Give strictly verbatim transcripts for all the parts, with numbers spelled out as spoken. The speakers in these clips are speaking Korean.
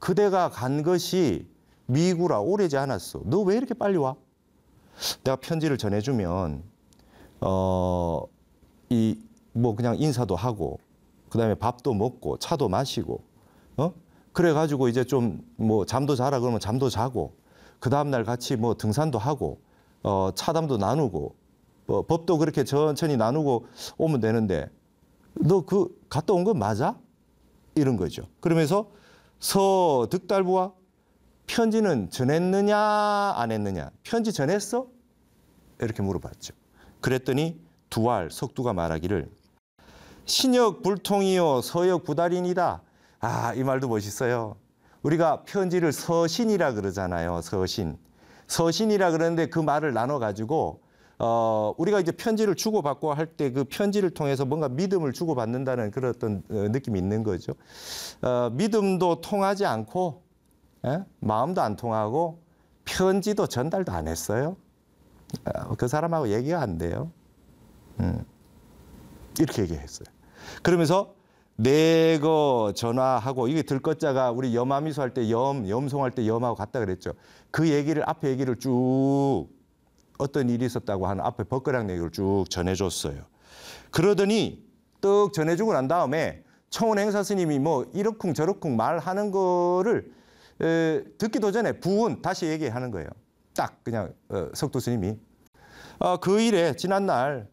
그대가 간 것이 미구라 오래지 않았어. 너 왜 이렇게 빨리 와? 내가 편지를 전해주면 어, 이 뭐 그냥 인사도 하고 그다음에 밥도 먹고 차도 마시고 어? 그래가지고 이제 좀 뭐 잠도 자라 그러면 잠도 자고 그 다음날 같이 뭐 등산도 하고 어, 차담도 나누고 어, 법도 그렇게 천천히 나누고 오면 되는데 너 그 갔다 온 거 맞아? 이런 거죠. 그러면서 서득달부와 편지는 전했느냐 안 했느냐? 편지 전했어? 이렇게 물어봤죠. 그랬더니 두알 석두가 말하기를 신역 불통이요 서역 부달이니다. 아, 이 말도 멋있어요. 우리가 편지를 서신이라 그러잖아요. 서신. 서신이라 그러는데 그 말을 나눠가지고 어, 우리가 이제 편지를 주고받고 할 때 그 편지를 통해서 뭔가 믿음을 주고받는다는 그런 어떤 느낌이 있는 거죠. 어, 믿음도 통하지 않고 에? 마음도 안 통하고 편지도 전달도 안 했어요. 어, 그 사람하고 얘기가 안 돼요. 음, 이렇게 얘기했어요. 그러면서 내거 전화하고 이게 들것자가 우리 염화미소 할 때 염, 염송할 때 염하고 같다 그랬죠. 그 얘기를 앞에 얘기를 쭉 어떤 일이 있었다고 하는 앞에 벗거랑 얘기를 쭉 전해줬어요. 그러더니 떡 전해주고 난 다음에 청원 행사 스님이 뭐 이러쿵 저러쿵 말하는 거를 에, 듣기도 전에 부은 다시 얘기하는 거예요. 딱 그냥 어, 석두 스님이 어, 그 일에 지난날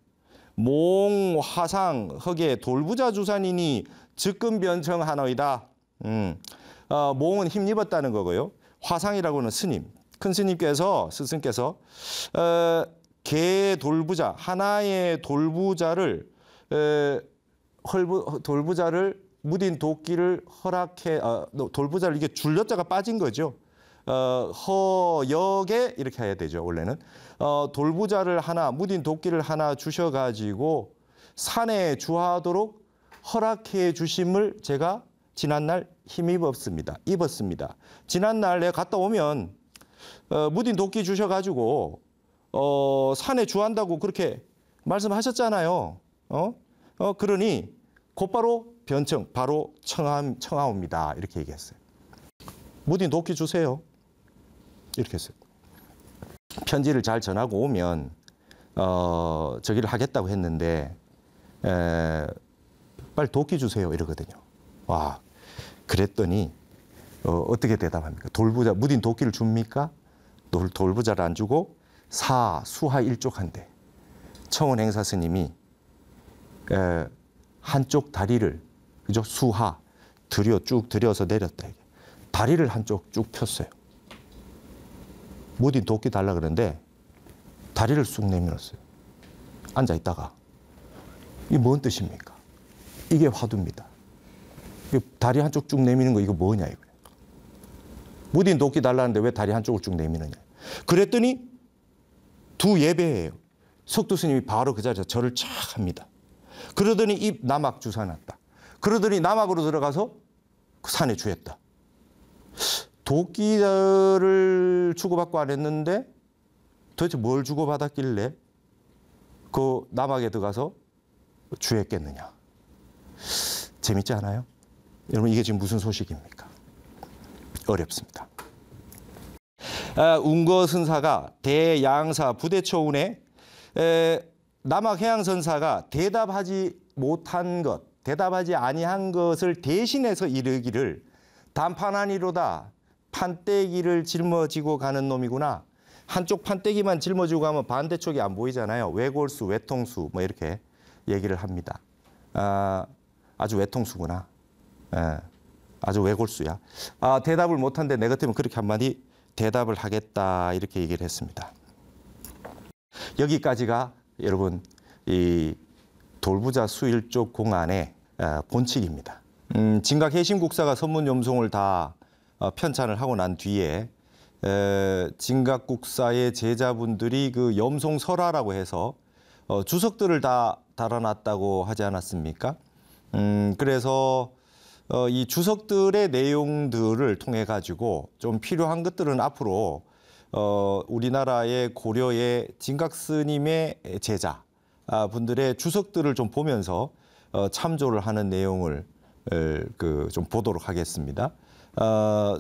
몽 화상 흑의 돌부자 주산이니 즉금변청하노이다. 음, 어, 몽은 힘입었다는 거고요. 화상이라고는 스님, 큰 스님께서 스승께서 어, 개 돌부자 하나의 돌부자를 에, 헐부, 돌부자를 무딘 도끼를 허락해 어, 돌부자를 이게 줄여자가 빠진 거죠. 어, 허역에 이렇게 해야 되죠. 원래는 어, 돌부자를 하나 무딘 도끼를 하나 주셔가지고 산에 주하도록 허락해 주심을 제가 지난날 힘입었습니다. 입었습니다. 지난날 내가 갔다 오면 어, 무딘 도끼 주셔가지고 어, 산에 주한다고 그렇게 말씀하셨잖아요. 어? 어, 그러니 곧바로 변청, 바로 청하, 청하옵니다. 이렇게 얘기했어요. 무딘 도끼 주세요. 이렇게 했어요. 편지를 잘 전하고 오면 어, 저기를 하겠다고 했는데 에, 빨리 도끼 주세요. 이러거든요. 와, 그랬더니 어, 어떻게 대답합니까? 돌부자, 무딘 도끼를 줍니까? 돌, 돌부자를 안 주고 사, 수하 일족한데 청원 행사 스님이 에, 한쪽 다리를 그죠? 수하 들여 쭉 들여서 내렸다. 다리를 한쪽 쭉 폈어요. 무딘 도끼 달라 그러는데 다리를 쑥 내밀었어요. 앉아 있다가 이게 뭔 뜻입니까? 이게 화두입니다. 다리 한쪽 쭉 내미는 거 이거 뭐냐 이거예요. 무딘 도끼 달라는데 왜 다리 한쪽을 쭉 내미느냐. 그랬더니 두 예배예요. 석두 스님이 바로 그 자리에서 절을 착 합니다. 그러더니 입 나막 주사 놨다. 그러더니 나막으로 들어가서 그 산에 주했다. 도끼를 주고받고 안 했는데 도대체 뭘 주고받았길래 그 나막에 들어가서 주했겠느냐. 재밌지 않아요? 여러분 이게 지금 무슨 소식입니까? 어렵습니다. 아, 운거선사가 대양사 부대초운에 에, 남학해양선사가 대답하지 못한 것, 대답하지 아니한 것을 대신해서 이르기를 단판하니로다. 판때기를 짊어지고 가는 놈이구나. 한쪽 판때기만 짊어지고 가면 반대쪽이 안 보이잖아요. 외골수, 외통수 뭐 이렇게 얘기를 합니다. 아, 아주 외통수구나. 예, 아주 외골수야. 아, 대답을 못한데 내 같으면 그렇게 한마디 대답을 하겠다 이렇게 얘기를 했습니다. 여기까지가 여러분 이 돌부자 수일족 공안의 본칙입니다. 음, 진각해심국사가 선문염송을 다 편찬을 하고 난 뒤에 에, 진각국사의 제자분들이 그 염송설화라고 해서 어, 주석들을 다 달아놨다고 하지 않았습니까? 음, 그래서 어, 이 주석들의 내용들을 통해 가지고 좀 필요한 것들은 앞으로 어, 우리나라의 고려의 진각스님의 제자 분들의 주석들을 좀 보면서 어, 참조를 하는 내용을 그 좀 보도록 하겠습니다. 어,